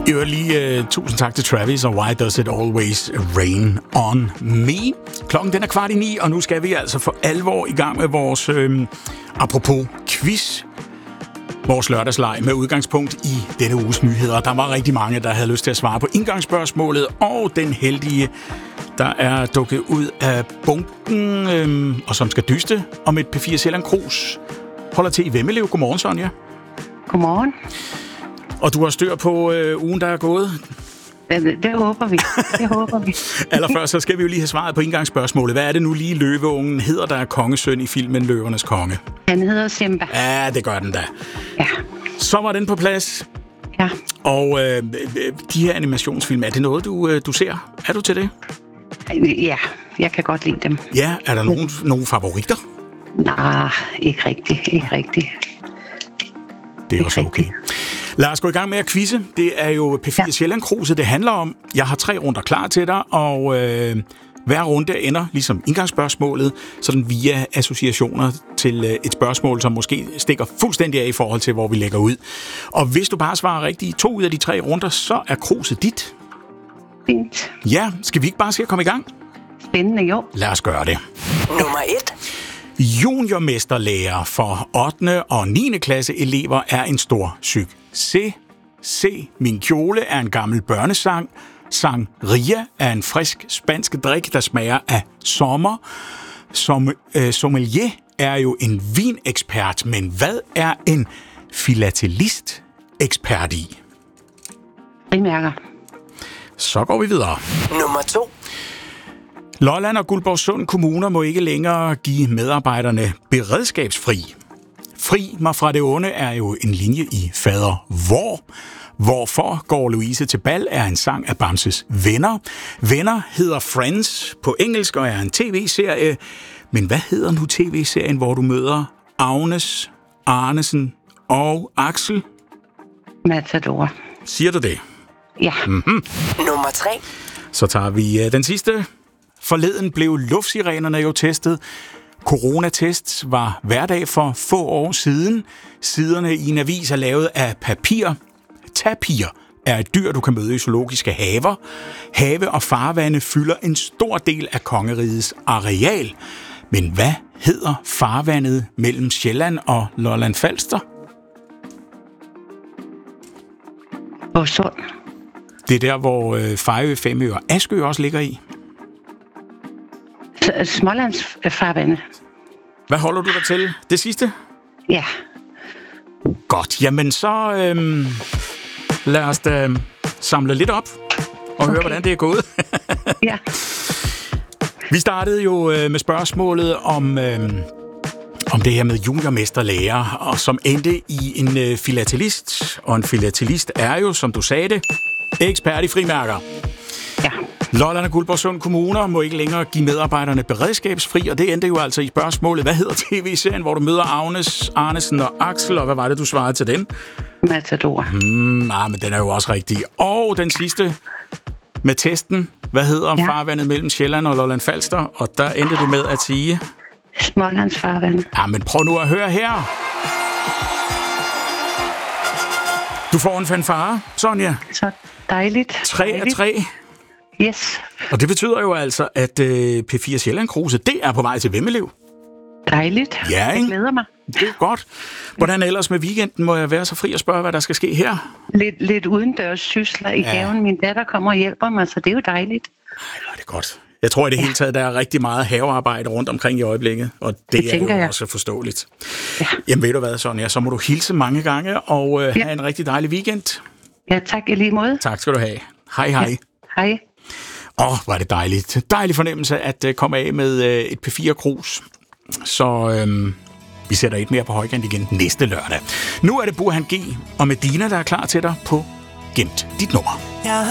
I øvrigt lige tusind tak til Travis og Why Does It Always Rain On Me. Klokken den er 8:45, og nu skal vi altså for alvor i gang med vores apropos quiz. Vores lørdagsleg med udgangspunkt i denne uges nyheder. Der var rigtig mange, der havde lyst til at svare på indgangsspørgsmålet, og den heldige, der er dukket ud af bunken, og som skal dyste om et P4 Sjælland Krus, holder til i Vemmelev. Godmorgen, Sonja. Godmorgen. Og du har styr på ugen, der er gået? Det håber vi. Allerførst så skal vi jo lige have svaret på indgangsspørgsmålet. Hvad er det nu lige Løveungen hedder, der er kongesøn i filmen Løvernes Konge? Han hedder Simba. Ja, det gør den da. Ja. Så var den på plads. Ja. Og de her animationsfilm, er det noget, du ser? Er du til det? Ja, jeg kan godt lide dem. Ja, er der nogle favoritter? Nej, ikke rigtigt. Det er også okay. Lad os gå i gang med at quizze. Det er jo P4 Sjælland Kruset, det handler om. Jeg har 3 runder klar til dig, og hver runde ender, ligesom indgangsspørgsmålet, sådan via associationer til et spørgsmål, som måske stikker fuldstændig af i forhold til, hvor vi lægger ud. Og hvis du bare svarer rigtigt i 2 ud af de 3 runder, så er kruset dit. Fint. Ja, skal vi ikke bare komme i gang? Spændende, jo. Lad os gøre det. Nummer 1. Juniormesterlærer for 8. og 9. klasse elever er en stor succes. Se, min kjole er en gammel børnesang. Sangria er en frisk spansk drik, der smager af sommer. Sommelier er jo en vinekspert, men hvad er en filatelist ekspert i? Frimærker. Så går vi videre. Nummer 2. Lolland og Guldborgsund kommuner må ikke længere give medarbejderne beredskabsfri. Fri mig fra det onde er jo en linje i Fader Hvor. Hvorfor går Louise til bal er en sang af Bamses Venner. Venner hedder Friends på engelsk og er en tv-serie. Men hvad hedder nu tv-serien, hvor du møder Agnes, Arnesen og Axel? Matador. Siger du det? Ja. Mm-hmm. Nummer 3. Så tager vi den sidste. Forleden blev luftsirenerne jo testet. Coronatests var hverdag for få år siden. Siderne i en avis er lavet af papir. Tapir er et dyr, du kan møde i zoologiske haver. Have og farvande fylder en stor del af kongerigets areal. Men hvad hedder farvandet mellem Sjælland og Lolland Falster? Bogsund. Det er der, hvor Fejø, Femø og Askø også ligger i. Smålands farvande. Hvad holder du dig til? Det sidste? Ja. Godt. Jamen så lad os da samle lidt op og høre, hvordan det er gået. Ja. Vi startede jo med spørgsmålet om det her med juniormesterlærer, og som endte i en filatelist. Og en filatelist er jo, som du sagde det, ekspert i frimærker. Ja. Lolland og Guldborgsund kommuner må ikke længere give medarbejderne beredskabsfri, og det endte jo altså i spørgsmålet, hvad hedder tv-serien, hvor du møder Agnes, Arnesen og Axel, og hvad var det, du svarede til den? Matador. Men den er jo også rigtig. Og den sidste med testen, hvad hedder farvandet mellem Sjælland og Lolland Falster, og der endte du med at sige... Smålands farvande. Men prøv nu at høre her. Du får en fanfare, Sonja. Så dejligt. 3 af 3. Yes. Og det betyder jo altså, at P4 Sjælland Kruse, det er på vej til Vemmelev. Dejligt. Ja, ikke? Jeg glæder mig. Det er godt. Hvordan ellers med weekenden? Må jeg være så fri at spørge, hvad der skal ske her? Lidt udendørs sysler i haven. Min datter kommer og hjælper mig, så det er jo dejligt. Ej, det er godt. Jeg tror i det hele taget, der er rigtig meget havearbejde rundt omkring i øjeblikket, og det er jo også forståeligt. Ja. Jamen ved du hvad, Sonja, så må du hilse mange gange, og have en rigtig dejlig weekend. Ja, tak i lige måde. Tak skal du have. Hej, hej. Ja, hej. Hvor er det dejligt. Dejlig fornemmelse at komme af med et P4 Krus. Så vi sætter et mere på højkant igen næste lørdag. Nu er det Burhan G og Medina, der er klar til dig på Gemt dit nummer.